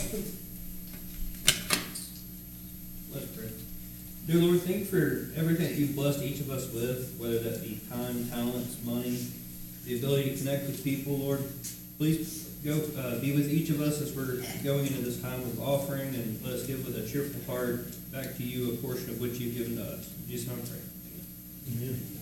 Let's pray. Dear Lord, thank you for everything that you've blessed each of us with, whether that be time, talents, money, the ability to connect with people, Lord. Please go be with each of us as we're going into this time of offering, and let us give with a cheerful heart back to you a portion of which you've given to us. In Jesus' name I pray. Amen. Amen.